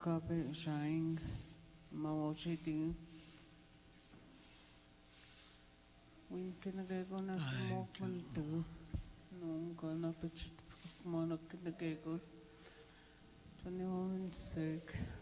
Kabe Shang Mamoshiti Win Kinagego na Mokmantu Nung Gonna Pitch Monokinagego 21 sick.